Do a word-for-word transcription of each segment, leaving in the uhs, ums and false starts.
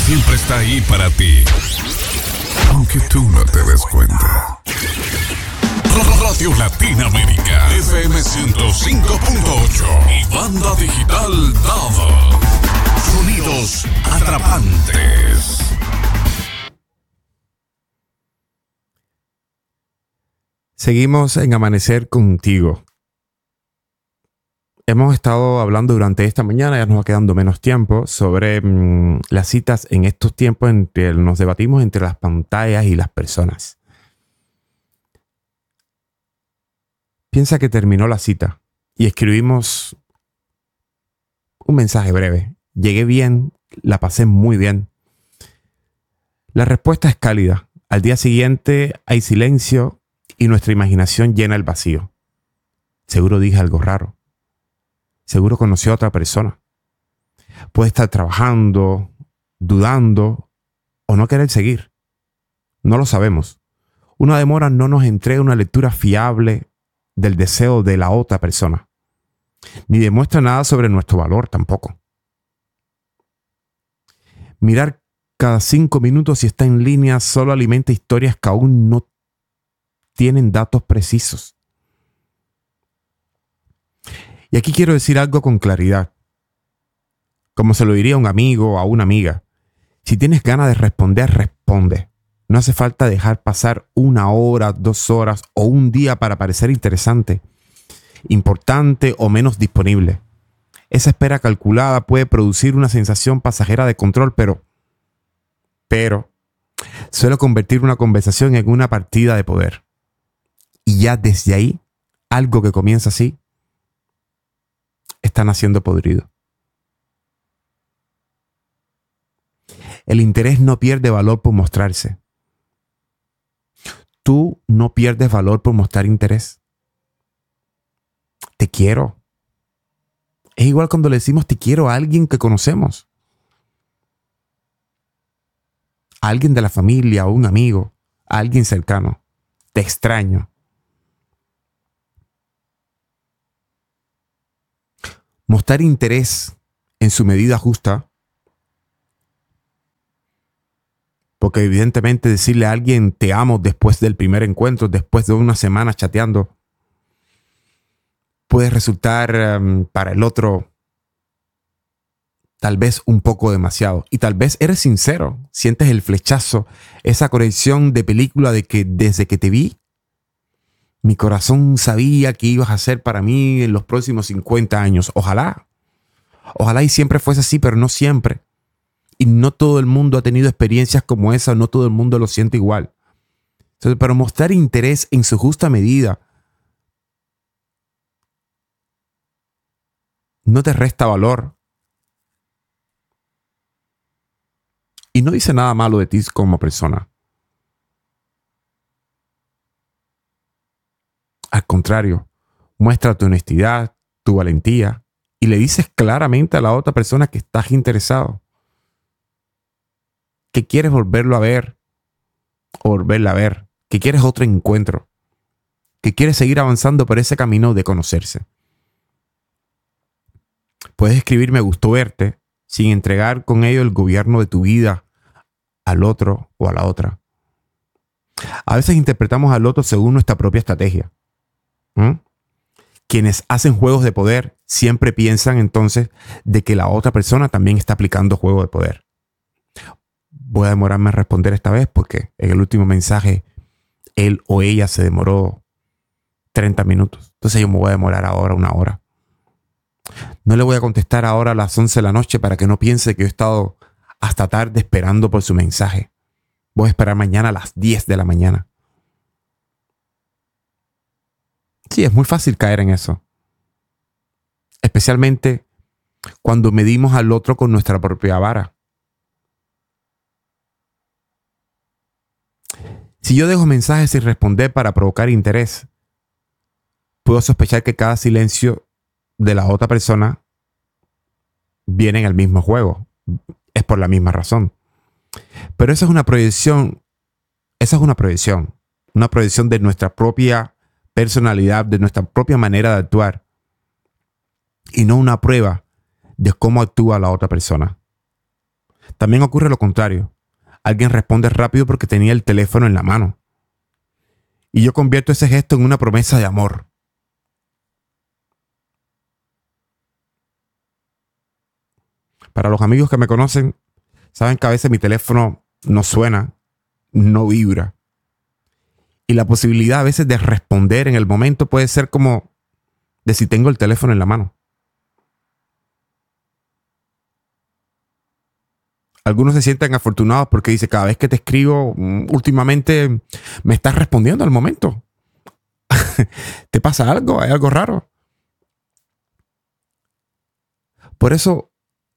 siempre está ahí para ti, aunque tú no te des cuenta. Radio Latinoamérica, F M ciento cinco punto ocho y banda digital Dava. Sonidos atrapantes. Seguimos en Amanecer Contigo. Hemos estado hablando durante esta mañana, ya nos va quedando menos tiempo, sobre mmm, las citas en estos tiempos en que nos debatimos entre las pantallas y las personas. Piensa que terminó la cita y escribimos un mensaje breve. Llegué bien, la pasé muy bien. La respuesta es cálida. Al día siguiente hay silencio y nuestra imaginación llena el vacío. Seguro dije algo raro. Seguro conoció a otra persona. Puede estar trabajando, dudando o no querer seguir. No lo sabemos. Una demora no nos entrega una lectura fiable del deseo de la otra persona, ni demuestra nada sobre nuestro valor tampoco. Mirar cada cinco minutos si está en línea solo alimenta historias que aún no tienen datos precisos. Y aquí quiero decir algo con claridad, como se lo diría a un amigo o a una amiga. Si tienes ganas de responder, responde. No hace falta dejar pasar una hora, dos horas o un día para parecer interesante, importante o menos disponible. Esa espera calculada puede producir una sensación pasajera de control, pero, pero, suele convertir una conversación en una partida de poder. Y ya desde ahí, algo que comienza así, está naciendo podrido. El interés no pierde valor por mostrarse. Tú no pierdes valor por mostrar interés. Te quiero. Es igual cuando le decimos te quiero a alguien que conocemos. A alguien de la familia, a un amigo, a alguien cercano. Te extraño. Mostrar interés en su medida justa, porque evidentemente decirle a alguien te amo después del primer encuentro, después de una semana chateando, puede resultar um, para el otro tal vez un poco demasiado. Y tal vez eres sincero, sientes el flechazo, esa conexión de película de que desde que te vi, mi corazón sabía que ibas a ser para mí en los próximos cincuenta años. Ojalá. Ojalá y siempre fuese así, pero no siempre. Y no todo el mundo ha tenido experiencias como esa, no todo el mundo lo siente igual. Entonces, pero mostrar interés en su justa medida no te resta valor. Y no dice nada malo de ti como persona. Al contrario, muestra tu honestidad, tu valentía y le dices claramente a la otra persona que estás interesado, que quieres volverlo a ver o volverla a ver, que quieres otro encuentro, que quieres seguir avanzando por ese camino de conocerse. Puedes escribir me gustó verte sin entregar con ello el gobierno de tu vida al otro o a la otra. A veces interpretamos al otro según nuestra propia estrategia. ¿Mm? Quienes hacen juegos de poder siempre piensan entonces de que la otra persona también está aplicando juego de poder. Voy a demorarme a responder esta vez porque en el último mensaje él o ella se demoró treinta minutos. Entonces yo me voy a demorar ahora una hora. No le voy a contestar ahora a las once de la noche para que no piense que yo he estado hasta tarde esperando por su mensaje. Voy a esperar mañana a las diez de la mañana. Sí, es muy fácil caer en eso. Especialmente cuando medimos al otro con nuestra propia vara. Si yo dejo mensajes sin responder para provocar interés, puedo sospechar que cada silencio de la otra persona viene en el mismo juego. Es por la misma razón. Pero esa es una proyección. Esa es una proyección. Una proyección de nuestra propia personalidad, de nuestra propia manera de actuar. Y no una prueba de cómo actúa la otra persona. También ocurre lo contrario. Alguien responde rápido porque tenía el teléfono en la mano. Y yo convierto ese gesto en una promesa de amor. Para los amigos que me conocen, saben que a veces mi teléfono no suena, no vibra. Y la posibilidad a veces de responder en el momento puede ser como de si tengo el teléfono en la mano. Algunos se sienten afortunados porque dice, cada vez que te escribo, últimamente me estás respondiendo al momento. ¿Te pasa algo? ¿Hay algo raro? Por eso,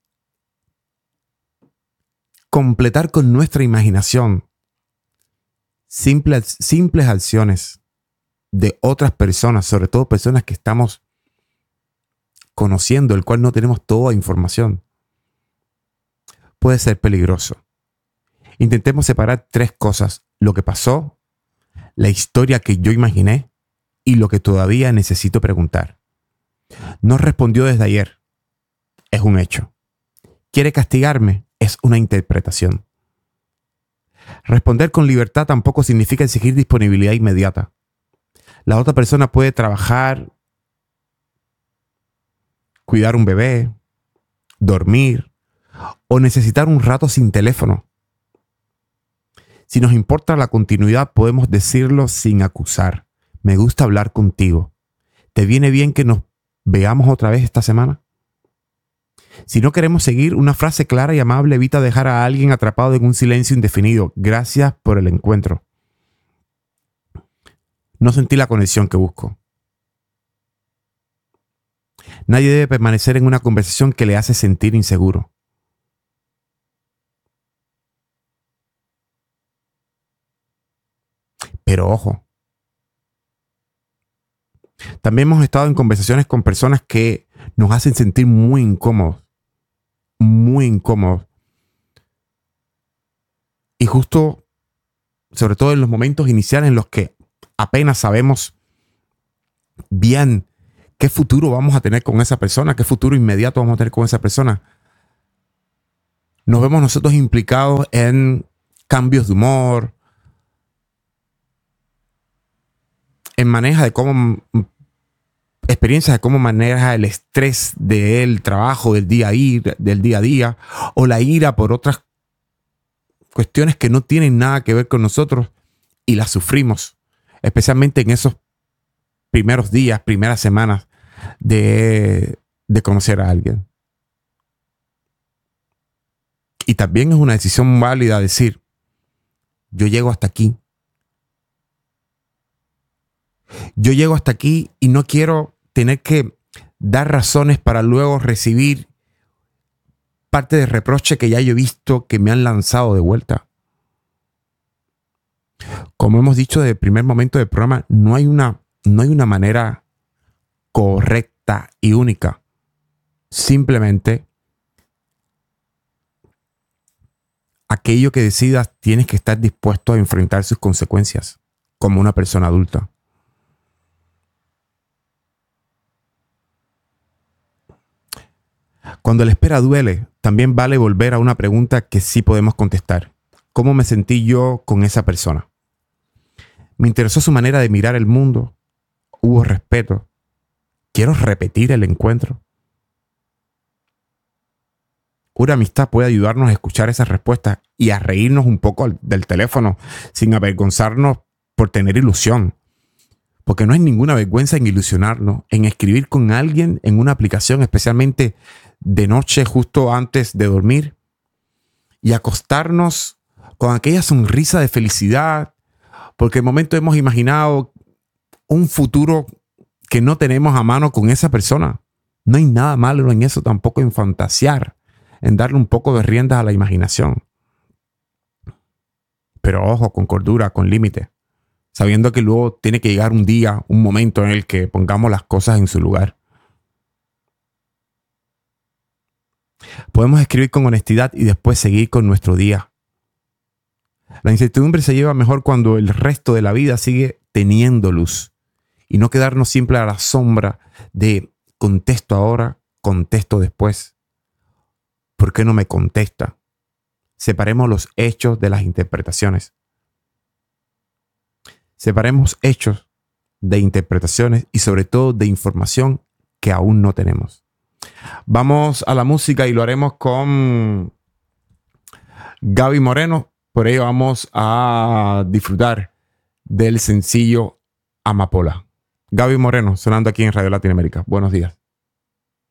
completar con nuestra imaginación simples, simples acciones de otras personas, sobre todo personas que estamos conociendo, el cual no tenemos toda información, puede ser peligroso. Intentemos separar tres cosas: lo que pasó, la historia que yo imaginé y lo que todavía necesito preguntar. No respondió desde ayer, es un hecho. Quiere castigarme, es una interpretación. Responder con libertad tampoco significa exigir disponibilidad inmediata. La otra persona puede trabajar, cuidar un bebé, dormir o necesitar un rato sin teléfono. Si nos importa la continuidad, podemos decirlo sin acusar. Me gusta hablar contigo. ¿Te viene bien que nos veamos otra vez esta semana? Si no queremos seguir, una frase clara y amable evita dejar a alguien atrapado en un silencio indefinido. Gracias por el encuentro. No sentí la conexión que busco. Nadie debe permanecer en una conversación que le hace sentir inseguro. Pero ojo, también hemos estado en conversaciones con personas que nos hacen sentir muy incómodos, muy incómodos. Y justo, sobre todo en los momentos iniciales en los que apenas sabemos bien qué futuro vamos a tener con esa persona, qué futuro inmediato vamos a tener con esa persona, nos vemos nosotros implicados en cambios de humor, en maneja de cómo, experiencias de cómo maneja el estrés del trabajo, del día a día, del día a día, o la ira por otras cuestiones que no tienen nada que ver con nosotros y las sufrimos, especialmente en esos primeros días, primeras semanas de, de conocer a alguien. Y también es una decisión válida decir, yo llego hasta aquí. Yo llego hasta aquí y no quiero tener que dar razones para luego recibir parte de reproche que ya yo he visto que me han lanzado de vuelta. Como hemos dicho desde el primer momento del programa, no hay una, no hay una manera correcta y única. Simplemente aquello que decidas tienes que estar dispuesto a enfrentar sus consecuencias como una persona adulta. Cuando la espera duele, también vale volver a una pregunta que sí podemos contestar. ¿Cómo me sentí yo con esa persona? ¿Me interesó su manera de mirar el mundo? ¿Hubo respeto? ¿Quiero repetir el encuentro? Una amistad puede ayudarnos a escuchar esas respuestas y a reírnos un poco del teléfono sin avergonzarnos por tener ilusión. Porque no hay ninguna vergüenza en ilusionarnos, en escribir con alguien en una aplicación, especialmente de noche justo antes de dormir, y acostarnos con aquella sonrisa de felicidad, porque en el momento hemos imaginado un futuro que no tenemos a mano con esa persona. No hay nada malo en eso, tampoco en fantasear, en darle un poco de riendas a la imaginación. Pero ojo, con cordura, con límite, sabiendo que luego tiene que llegar un día, un momento en el que pongamos las cosas en su lugar. Podemos escribir con honestidad y después seguir con nuestro día. La incertidumbre se lleva mejor cuando el resto de la vida sigue teniendo luz y no quedarnos siempre a la sombra de contesto ahora, contesto después. ¿Por qué no me contesta? Separemos los hechos de las interpretaciones. Separemos hechos de interpretaciones y sobre todo de información que aún no tenemos. Vamos a la música y lo haremos con Gaby Moreno. Por ello vamos a disfrutar del sencillo Amapola. Gaby Moreno, sonando aquí en Radio Latinoamérica. Buenos días.